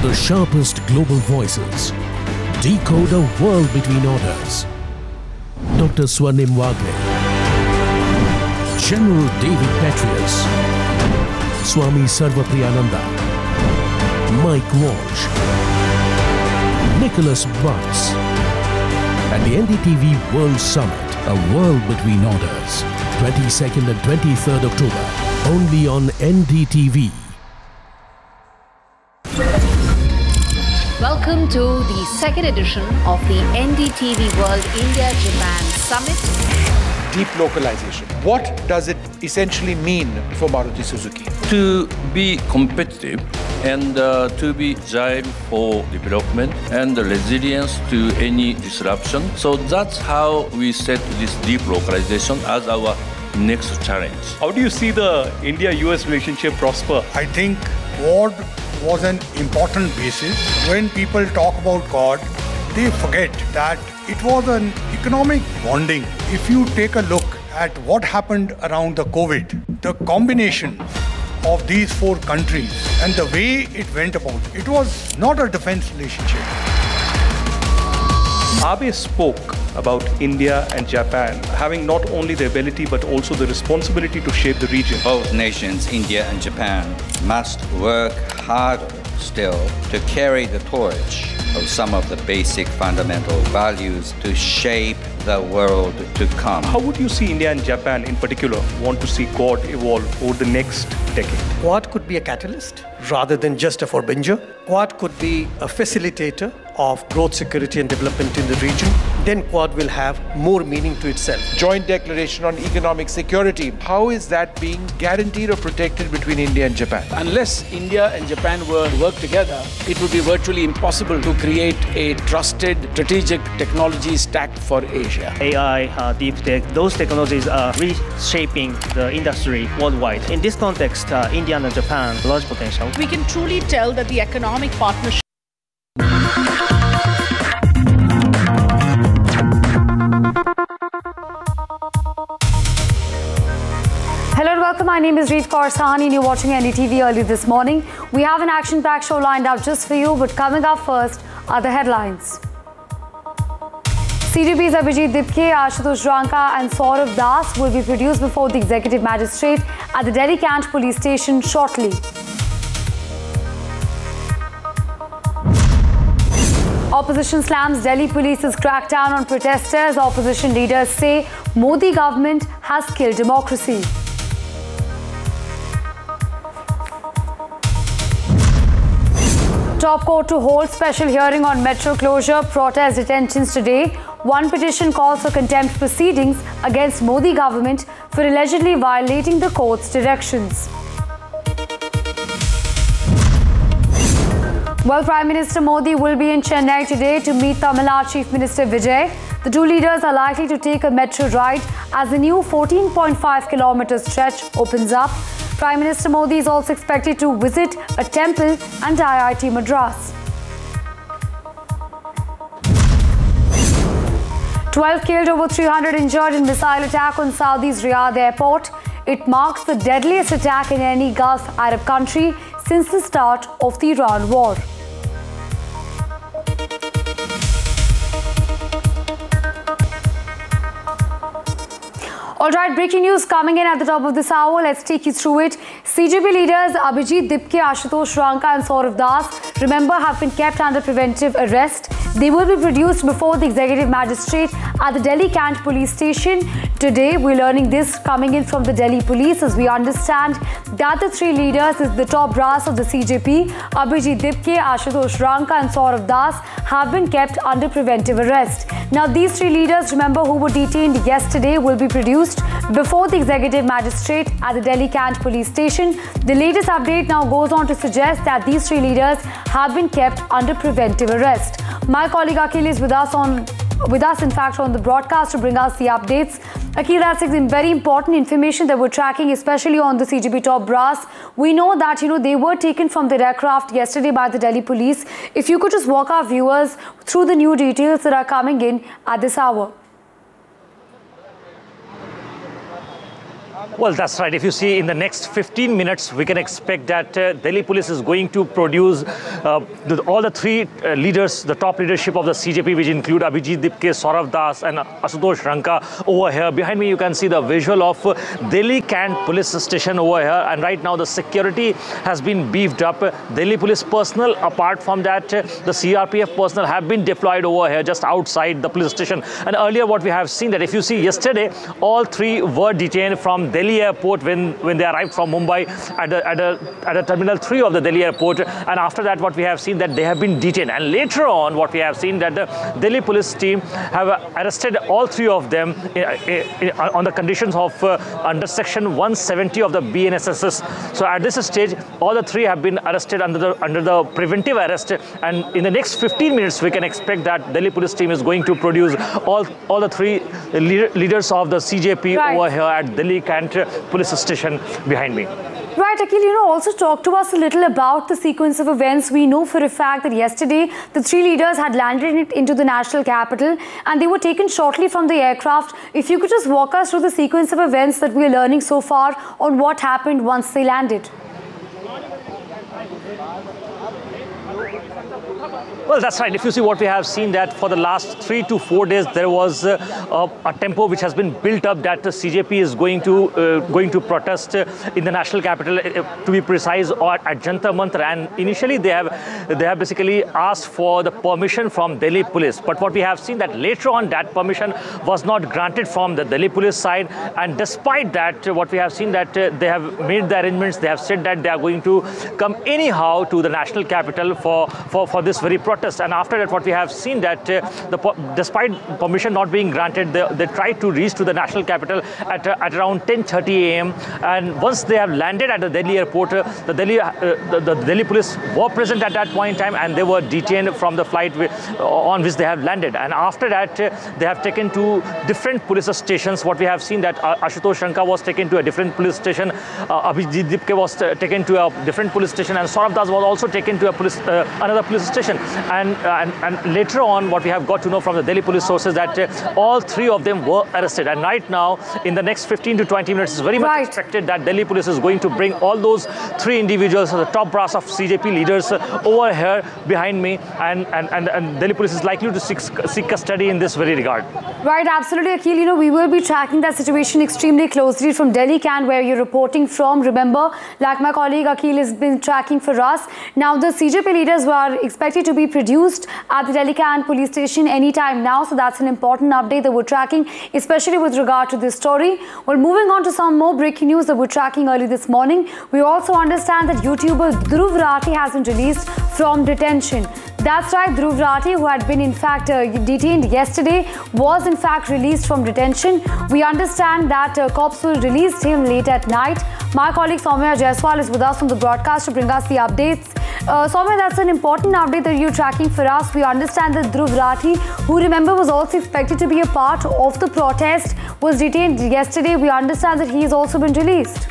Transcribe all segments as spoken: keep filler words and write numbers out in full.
The sharpest global voices decode a world between orders. Doctor Swarnim Wagle, General David Petraeus, Swami Sarvapriyananda, Mike Walsh, Nicholas Butts, and the N D T V World Summit, a world between orders. twenty-second and twenty-third October, only on N D T V. Welcome to the second edition of the N D T V World India-Japan Summit. Deep localization. What does it essentially mean for Maruti Suzuki? To be competitive and uh, to be agile for development and resilience to any disruption. So that's how we set this deep localization as our next challenge. How do you see the India-U S relationship prosper? I think Quad was an important basis. When people talk about Quad, they forget that it was an economic bonding. If you take a look at what happened around the COVID, the combination of these four countries and the way it went about, it was not a defense relationship. Abe spoke about India and Japan having not only the ability but also the responsibility to shape the region. Both nations, India and Japan, must work harder still to carry the torch of some of the basic fundamental values to shape the world to come. How would you see India and Japan in particular want to see Quad evolve over the next decade? Quad could be a catalyst rather than just a forbinger. Quad could be a facilitator of growth, security and development in the region. Then Quad will have more meaning to itself. Joint Declaration on Economic Security. How is that being guaranteed or protected between India and Japan? Unless India and Japan were to work together, it would be virtually impossible to create a trusted strategic technology stack for Asia. A I, uh, deep tech, those technologies are reshaping the industry worldwide. In this context, uh, India and Japan, large potential. We can truly tell that the economic partnership Hello and welcome. My name is Reet Kaur Sahani and you're watching N D T V early this morning. We have an action-packed show lined up just for you, but coming up first are the headlines. C J P's Abhijit Dipke, Ashutosh Rangka and Saurav Das will be produced before the Executive Magistrate at the Delhi Cant Police Station shortly. Opposition slams Delhi Police's crackdown on protesters. Opposition leaders say Modi government has killed democracy. Top court to hold special hearing on metro closure, protest detentions today. One petition calls for contempt proceedings against Modi government for allegedly violating the court's directions. Well, Prime Minister Modi will be in Chennai today to meet Tamil Nadu Chief Minister Vijay. The two leaders are likely to take a metro ride as the new fourteen point five kilometer stretch opens up. Prime Minister Modi is also expected to visit a temple and I I T Madras. twelve killed, over three hundred injured in missile attack on Saudi's Riyadh airport. It marks the deadliest attack in any Gulf Arab country since the start of the Iran war. Alright, breaking news coming in at the top of this hour. Let's take you through it. C J P leaders Abhijit Dipke, Ashutosh Rangka and Saurav Das, remember, have been kept under preventive arrest. They will be produced before the Executive Magistrate at the Delhi Cant Police Station. Today, we're learning this coming in from the Delhi Police as we understand that the three leaders is the top brass of the C J P, Abhijit Dipke, Ashutosh Rangka and Saurav Das, have been kept under preventive arrest. Now, these three leaders, remember, who were detained yesterday, will be produced before the Executive Magistrate at the Delhi Cant Police Station. The latest update now goes on to suggest that these three leaders have been kept under preventive arrest. My colleague Akhil is with us on with us in fact on the broadcast to bring us the updates. Akhil, that's some very important information that we're tracking, especially on the C J P top brass. We know that, you know, they were taken from their aircraft yesterday by the Delhi police. If you could just walk our viewers through the new details that are coming in at this hour. Well, that's right. If you see in the next fifteen minutes, we can expect that uh, Delhi police is going to produce uh, the, all the three uh, leaders, the top leadership of the C J P, which include Abhijit Dipke, Saurav Das and Ashutosh Rangka over here. Behind me, you can see the visual of uh, Delhi Cant police station over here. And right now, the security has been beefed up. Uh, Delhi police personnel, apart from that, uh, the C R P F personnel have been deployed over here just outside the police station. And earlier, what we have seen that if you see yesterday, all three were detained from Delhi airport when, when they arrived from Mumbai at the, at, the, at the terminal three of the Delhi airport. And after that, what we have seen that they have been detained. And later on, what we have seen that the Delhi police team have arrested all three of them in, in, in, on the conditions of uh, under section one seventy of the B N S S. So at this stage, all the three have been arrested under the under the preventive arrest. And in the next fifteen minutes, we can expect that Delhi police team is going to produce all, all the three leader, leaders of the C J P right. over here at Delhi Cant police station behind me. Right, Akhil, you know, also talk to us a little about the sequence of events. We know for a fact that yesterday the three leaders had landed into the national capital and they were taken shortly from the aircraft. If you could just walk us through the sequence of events that we are learning so far on what happened once they landed. Well, that's right. If you see what we have seen that for the last three to four days, there was uh, a, a tempo which has been built up that the C J P is going to uh, going to protest uh, in the national capital, uh, to be precise, or at Jantar Mantar. And initially, they have they have basically asked for the permission from Delhi police. But what we have seen that later on, that permission was not granted from the Delhi police side. And despite that, uh, what we have seen that uh, they have made the arrangements. They have said that they are going to come anyhow to the national capital for for for this very protest. And after that, what we have seen that uh, the despite permission not being granted, they, they tried to reach to the national capital at, uh, at around ten thirty a m And once they have landed at the Delhi airport, uh, the Delhi uh, the, the Delhi police were present at that point in time, and they were detained from the flight with, uh, on which they have landed. And after that, uh, they have taken to different police stations. What we have seen that uh, Ashutosh Rangka was taken to a different police station, uh, Abhijit Dipke was taken to a different police station, and Saurav Das was also taken to a police uh, another police station. And, uh, and, and later on, what we have got to know from the Delhi police sources that uh, all three of them were arrested. And right now, in the next fifteen to twenty minutes, it's very much right. expected that Delhi police is going to bring all those three individuals, the top brass of C J P leaders, uh, over here behind me. And, and, and, and Delhi police is likely to seek, seek custody in this very regard. Right, absolutely, Akhil. You know, we will be tracking that situation extremely closely from Delhi Cant, where you're reporting from. Remember, like my colleague Akhil has been tracking for us. Now, the C J P leaders were expected to be produced at the Delhi Cant police station anytime now. So that's an important update that we're tracking, especially with regard to this story. Well, moving on to some more breaking news that we're tracking early this morning. We also understand that YouTuber Dhruv Rathi has been released from detention. That's right, Dhruv Rathi, who had been in fact uh, detained yesterday, was in fact released from detention. We understand that uh, cops will release him late at night. My colleague Soumya Jaiswal is with us on the broadcast to bring us the updates. Uh, Soumya, that's an important update that you're tracking for us. We understand that Dhruv Rathi, who remember was also expected to be a part of the protest, was detained yesterday. We understand that he has also been released.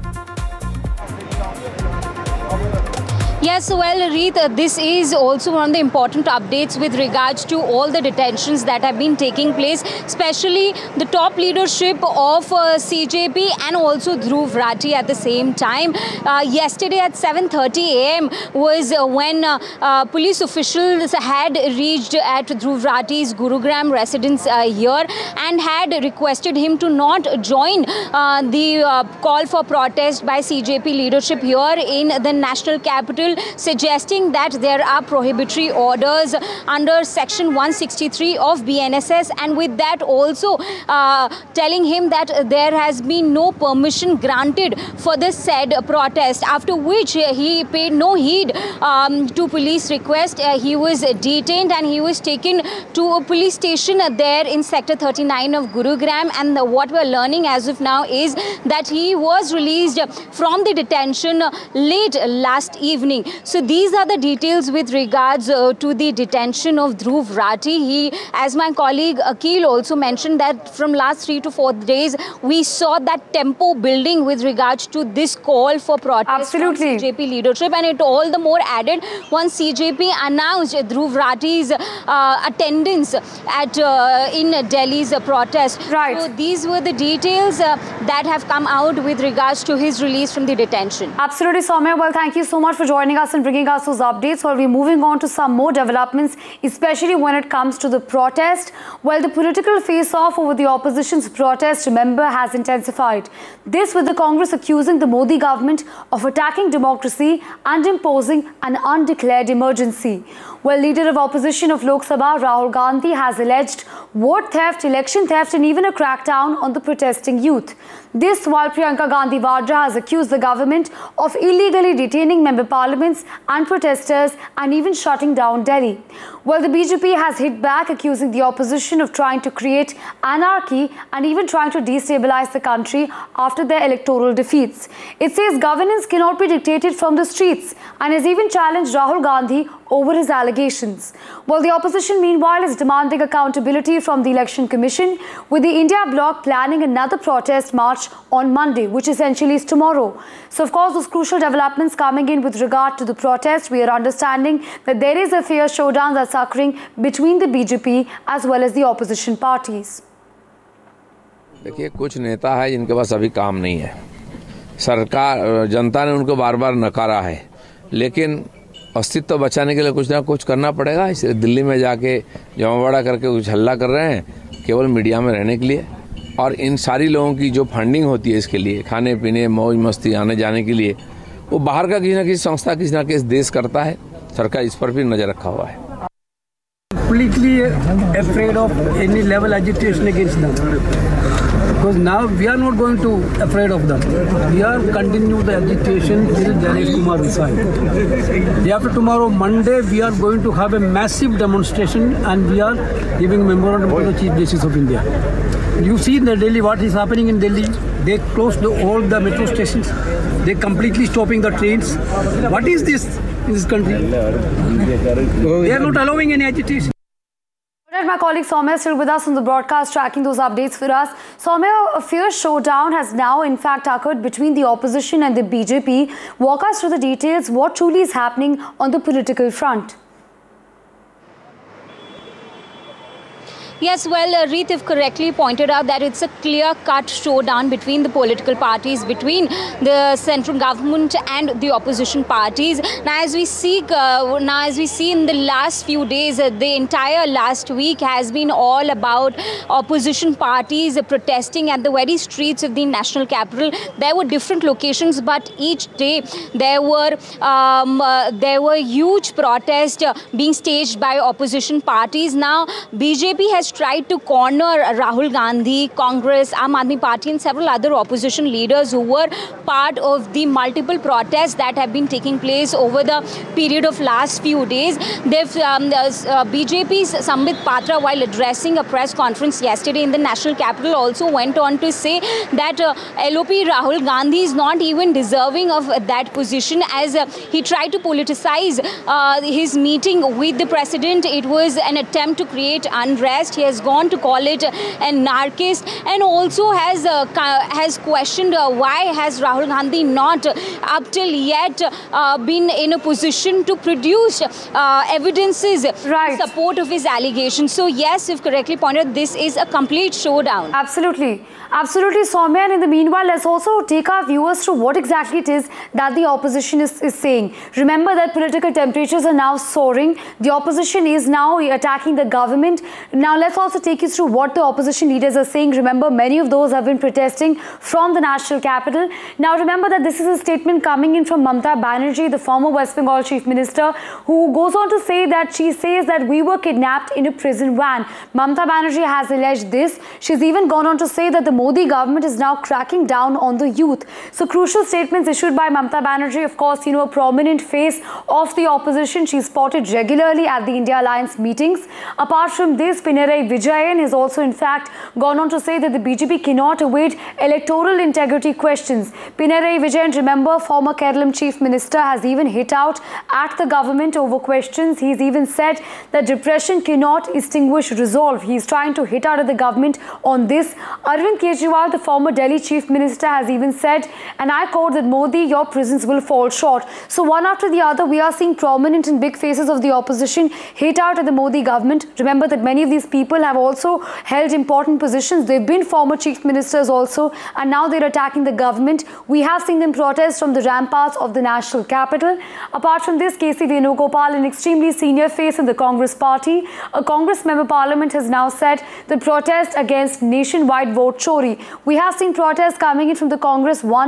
Yes, well, Reet, uh, this is also one of the important updates with regards to all the detentions that have been taking place, especially the top leadership of uh, C J P and also Dhruv Rathi at the same time. Uh, yesterday at seven thirty a m was uh, when uh, uh, police officials had reached at Dhruv Rathi's Gurugram residence uh, here and had requested him to not join uh, the uh, call for protest by C J P leadership here in the national capital, suggesting that there are prohibitory orders under section one sixty-three of B N S S, and with that also uh, telling him that there has been no permission granted for the said protest, after which he paid no heed um, to police request. Uh, he was detained and he was taken to a police station there in sector thirty-nine of Gurugram, and the, what we're learning as of now is that he was released from the detention late last evening. happening. So these are the details with regards uh, to the detention of Dhruv Rathi. He, as my colleague Akhil also mentioned, that from last three to four days, we saw that tempo building with regards to this call for protest Absolutely. from C J P leadership, and it all the more added once C J P announced Dhruv Rathi's uh, attendance at uh, in Delhi's uh, protest. Right. So these were the details uh, that have come out with regards to his release from the detention. Absolutely, Soumya. Well, thank you so much for joining us and bringing us those updates. Well, we're moving on to some more developments, especially when it comes to the protest. Well, the political face-off over the opposition's protest, remember, has intensified. This with the Congress accusing the Modi government of attacking democracy and imposing an undeclared emergency. Well, leader of opposition of Lok Sabha, Rahul Gandhi, has alleged vote theft, election theft and even a crackdown on the protesting youth. This while Priyanka Gandhi Vadra has accused the government of illegally detaining member parliaments and protesters and even shutting down Delhi. Well, the B J P has hit back, accusing the opposition of trying to create anarchy and even trying to destabilize the country after their electoral defeats. It says governance cannot be dictated from the streets and has even challenged Rahul Gandhi over his allegations. Well, the opposition meanwhile is demanding accountability from the Election Commission, with the India bloc planning another protest march on Monday, which essentially is tomorrow. So, of course, those crucial developments coming in with regard to the protest, we are understanding that there is a fierce showdown that's occurring between the B J P as well as the opposition parties. देखिए, कुछ नेता है जिनके पास अभी काम नहीं है. सरकार, जनता ने उनको बार बार नकारा है, लेकिन अस्तित्व बचाने के लिए कुछ ना कुछ करना पड़ेगा. इसलिए दिल्ली में जाके जमावड़ा करके कुछ हल्ला कर रहे हैं केवल मीडिया में रहने के लिए. और इन सारी लोगों की जो फंडिंग होती है इसके लिए, खाने पीने मौज मस्ती आने जाने के लिए, वो बाहर का किसी ना किसी संस्था किसी ना किसी देश करता है. सरकार इस पर भी नजर रखा हुआ है. Completely afraid of any level agitation against them, because now we are not going to afraid of them. We are continue the agitation till Janesh Kumar resign. Day after tomorrow, Monday, we are going to have a massive demonstration, and we are giving memorandum to the Chief Justice of India. You see in the Delhi what is happening in Delhi. They closed the, all the metro stations. They completely stopping the trains. What is this in this country? They are not allowing any agitation. My colleague Soumya is still with us on the broadcast, tracking those updates for us. Soumya, a fierce showdown has now in fact occurred between the opposition and the B J P. Walk us through the details. What truly is happening on the political front? Yes, well, uh, Reet have correctly pointed out that it's a clear-cut showdown between the political parties, between the central government and the opposition parties. Now, as we see, uh, now as we see in the last few days, uh, the entire last week has been all about opposition parties uh, protesting at the very streets of the national capital. There were different locations, but each day there were um, uh, there were huge protests uh, being staged by opposition parties. Now, B J P has tried to corner Rahul Gandhi, Congress, Aam Aadmi Party and several other opposition leaders who were part of the multiple protests that have been taking place over the period of last few days. They've, um, uh, B J P's Sambit Patra, while addressing a press conference yesterday in the national capital, also went on to say that uh, L O P Rahul Gandhi is not even deserving of uh, that position, as uh, he tried to politicize uh, his meeting with the president. It was an attempt to create unrest. He has gone to call it an anarchist, and also has uh, has questioned uh, why has Rahul Gandhi not uh, up till yet uh, been in a position to produce uh, evidences right. in support of his allegations. So yes, if correctly pointed, this is a complete showdown. Absolutely. Absolutely, Soumya. And in the meanwhile, let's also take our viewers through what exactly it is that the opposition is, is saying. Remember that political temperatures are now soaring. The opposition is now attacking the government. Now, let's also take you through what the opposition leaders are saying. Remember, many of those have been protesting from the national capital. Now, remember that this is a statement coming in from Mamata Banerjee, the former West Bengal Chief Minister, who goes on to say that she says that we were kidnapped in a prison van. Mamata Banerjee has alleged this. She's even gone on to say that the Modi government is now cracking down on the youth. So crucial statements issued by Mamata Banerjee, of course, you know, a prominent face of the opposition. She's spotted regularly at the India Alliance meetings. Apart from this, Pinarayi Pinarayi Vijayan has also in fact gone on to say that the B J P cannot await electoral integrity questions. Pinarayi Vijayan, remember, former Kerala Chief Minister, has even hit out at the government over questions. He's even said that repression cannot extinguish resolve. He's trying to hit out at the government on this. Arvind Kejriwal, the former Delhi Chief Minister, has even said, and I quote, that Modi, your prisons will fall short. So one after the other, we are seeing prominent and big faces of the opposition hit out at the Modi government. Remember that many of these people have also held important positions. They've been former chief ministers also, and now they're attacking the government. We have seen them protest from the ramparts of the national capital. Apart from this, K C Venugopal, an extremely senior face in the Congress party, a Congress member parliament, has now said the protest against nationwide vote chori. We have seen protests coming in from the Congress one